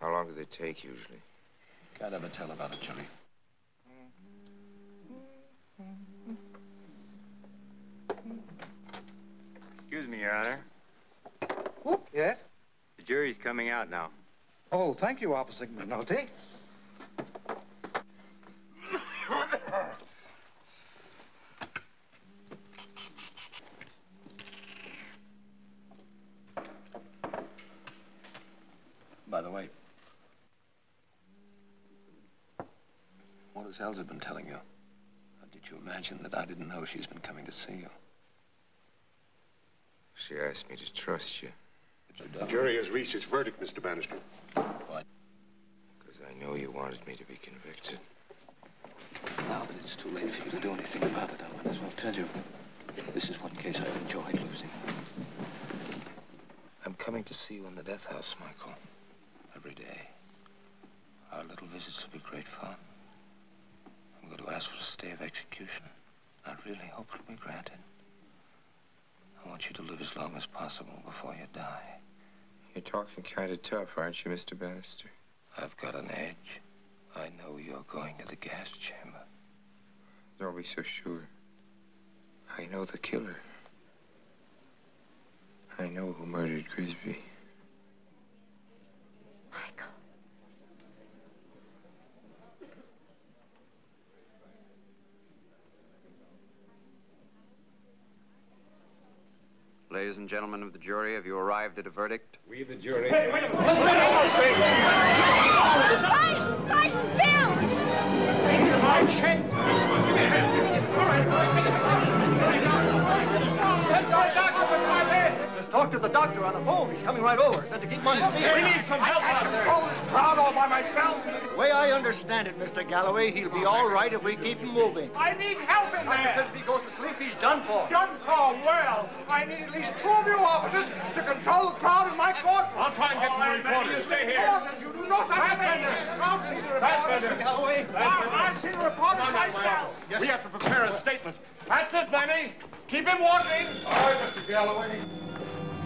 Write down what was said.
How long do they take, usually? Can't ever tell about a jury. Excuse me, Your Honor. Oh, yes? The jury's coming out now. Oh, thank you, Officer McNulty. By the way, what has Elsa been telling you? Or did you imagine that I didn't know she's been coming to see you? She asked me to trust you. But you don't. The jury has reached its verdict, Mr. Bannister. What? Because I know you wanted me to be convicted. Now that it's too late for you to do anything about it, I might as well tell you. This is one case I've enjoyed losing. I'm coming to see you in the death house, Michael. Every day. Our little visits will be great fun. I'm going to ask for a stay of execution. I really hope it'll be granted. I want you to live as long as possible before you die. You're talking kind of tough, aren't you, Mr. Bannister? I've got an edge. I know you're going to the gas chamber. Don't be so sure. I know the killer. I know who murdered Grisby. Michael. Ladies and gentlemen of the jury, have you arrived at a verdict? We, the jury... Hey, wait a minute! Carson Films! My check! Give me a hand! Give me a Send your doctor with my head! Just talk to the doctor on the phone. He's coming right over. Said to keep him on his feet. We need some help out there. I can't control this crowd all by myself. The way I understand it, Mr. Galloway, he'll be all right if we keep him moving. I need help in Doctor says there. if he goes to sleep, he's done for. Done so well. I need at least 2 of you officers to control the crowd in my courtroom. I'll try and get to the reporters. You stay here. Reporters, you do not have to I'll see the reporters. Mr. Galloway. I'll see the reporters myself. We have to prepare a statement. That's it, Benny. Keep him walking. All right, Mr. Galloway.